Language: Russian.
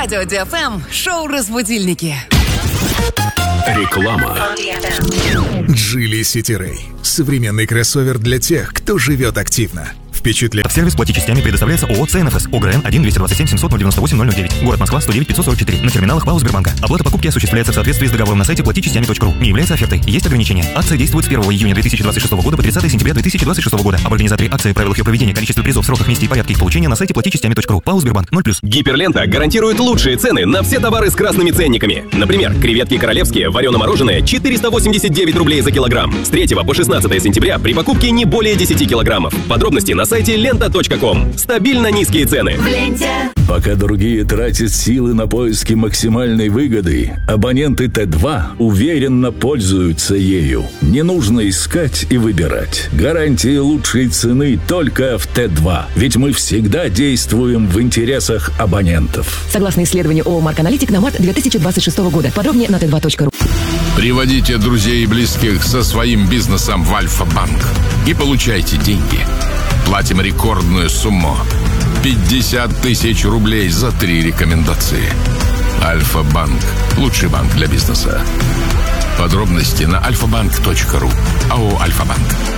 Радио ДФМ, шоу «Разбудильники». Реклама. Geely City Ray. Современный кроссовер для тех, кто живет активно. Впечатляет. Сервис плати частями предоставляется ООО «ЦНФС». ОГРН 1-227-700-098-009. Город Москва, 109-544. На терминалах ПАО Сбербанка. Оплата покупки осуществляется в соответствии с договором на сайте платичастями.ру. Не является офертой. Есть ограничения. Акция действует с 1 июня 2026 года по 30 сентября 2026 года. Об организаторе акции, правилах ее проведения, количестве призов, сроках, месте и порядке их получения на сайте платичастями.ру. ПАО Сбербанк 0+. Гиперлента гарантирует лучшие цены на все товары с красными ценниками. Например, креветки королевские, варено-мороженое 489 рублей за килограмм. С 3 по 16 сентября при покупке не более 10 килограммов. Подробности на сайте lenta.com. Стабильно низкие цены. В ленте. Пока другие тратят силы на поиски максимальной выгоды, абоненты Т2 уверенно пользуются ею. Не нужно искать и выбирать. Гарантия лучшей цены только в Т2. Ведь мы всегда действуем в интересах абонентов. Согласно исследованию ООО «Марк Аналитик» на март 2026 года. Подробнее на t2.ru. Приводите друзей и близких со своим бизнесом в Альфа-банк и получайте деньги. Платим рекордную сумму – 50 тысяч рублей за 3 рекомендации. Альфа-банк – лучший банк для бизнеса. Подробности на alfabank.ru. АО «Альфа-банк».